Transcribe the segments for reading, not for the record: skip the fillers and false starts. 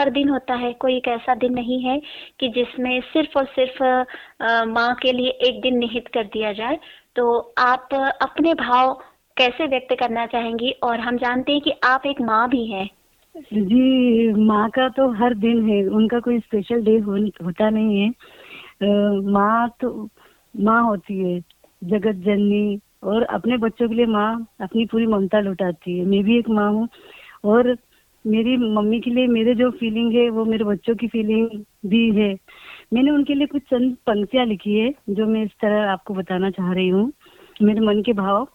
हर दिन होता है, कोई एक ऐसा दिन नहीं है कि जिसमें सिर्फ और सिर्फ माँ के लिए एक दिन निहित कर दिया जाए। तो आप अपने भाव कैसे व्यक्त करना चाहेंगी? और हम जानते हैं कि आप एक माँ भी हैं। जी, माँ का तो हर दिन है, उनका कोई स्पेशल डे होता नहीं है। माँ तो माँ होती है, जगत जननी। और अपने बच्चों के लिए माँ अपनी पूरी ममता लुटाती है। मैं भी एक माँ हूँ, और मेरी मम्मी के लिए मेरे जो फीलिंग है वो मेरे बच्चों की फीलिंग भी है। मैंने उनके लिए कुछ चंद पंक्तियां लिखी है जो मैं इस तरह आपको बताना चाह रही हूँ। मेरे मन के भाव।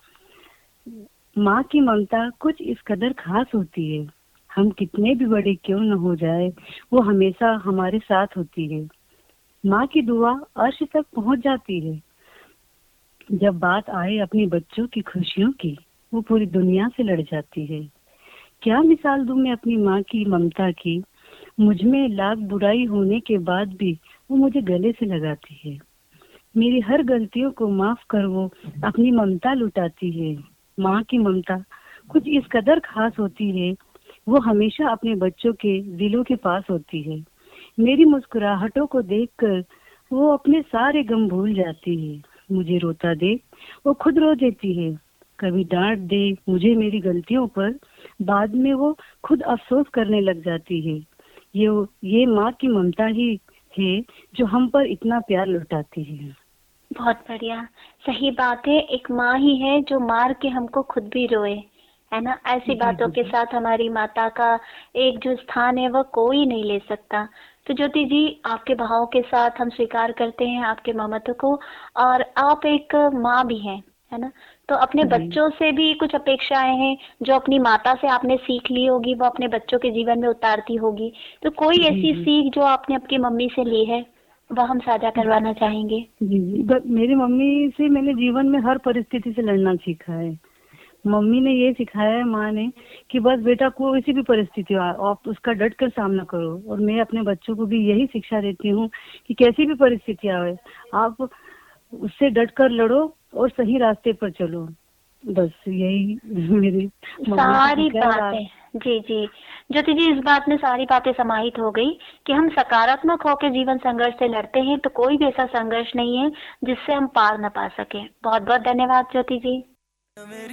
माँ की ममता कुछ इस कदर खास होती है, हम कितने भी बड़े क्यों न हो जाए, वो हमेशा हमारे साथ होती है। माँ की दुआ अर्श तक पहुँच जाती है। जब बात आए अपने बच्चों की खुशियों की, वो पूरी दुनिया से लड़ जाती है। क्या मिसाल दूं मैं अपनी माँ की ममता की, मुझ में लाख बुराई होने के बाद भी वो मुझे गले से लगाती है। मेरी हर गलतियों को माफ कर वो अपनी ममता लुटाती है। माँ की ममता कुछ इस कदर खास होती है, वो हमेशा अपने बच्चों के दिलों के पास होती है। मेरी मुस्कुराहटों को देखकर वो अपने सारे गम भूल जाती है। मुझे रोता देख वो खुद रो देती है। कभी डांट दे मुझे मेरी गलतियों पर, बाद में वो खुद अफसोस करने लग जाती है। ये माँ की ममता ही है जो हम पर इतना प्यार लुटाती है। बहुत बढ़िया, सही बात है। एक माँ ही है जो मार के हमको खुद भी रोए, है ना? ऐसी जी बातों के जी साथ हमारी माता का एक जो स्थान है वह कोई नहीं ले सकता। तो ज्योति जी, आपके भावों के साथ हम स्वीकार करते हैं आपके ममत्व को। और आप एक माँ भी हैं, है ना? तो अपने जी बच्चों से भी कुछ अपेक्षाएं हैं जो अपनी माता से आपने सीख ली होगी, वो अपने बच्चों के जीवन में उतारती होगी। तो कोई जी ऐसी जी सीख जो आपने आपकी मम्मी से ली है, वह हम साझा करवाना चाहेंगे। जी जी। मेरी मम्मी से मैंने जीवन में हर परिस्थिति से लड़ना सीखा है। मम्मी ने ये सिखाया है, माँ ने, कि बस बेटा कोई सी भी परिस्थिति हो आप उसका डट कर सामना करो। और मैं अपने बच्चों को भी यही शिक्षा देती हूँ कि कैसी भी परिस्थिति आए, आप उससे डट कर लड़ो और सही रास्ते पर चलो। बस यही मेरी मम्मी से सारी सीखा है। और बातें, जी जी, ज्योति जी, इस बात में सारी बातें समाहित हो गई कि हम सकारात्मक होकर जीवन संघर्ष से लड़ते हैं तो कोई भी ऐसा संघर्ष नहीं है जिससे हम पार न पा सके। बहुत बहुत धन्यवाद ज्योति जी।